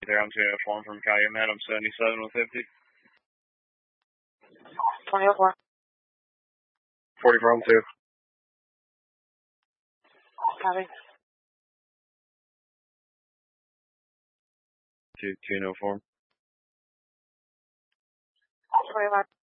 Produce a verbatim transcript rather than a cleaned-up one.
There, I'm two oh four from Calumet. I'm seventy-seven with fifty. twenty oh four. forty-four on two. Copy. Two, two, no form. twenty-one.